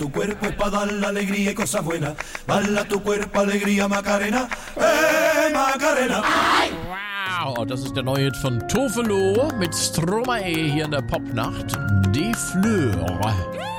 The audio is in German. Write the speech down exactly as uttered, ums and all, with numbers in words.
tu cuerpo es para dar la alegría y cosas buenas. Bala tu cuerpo, alegría, Macarena, eh, Macarena. Wow, das ist der neue Hit von Tofelo mit Stromae hier in der Popnacht. Die Fleur.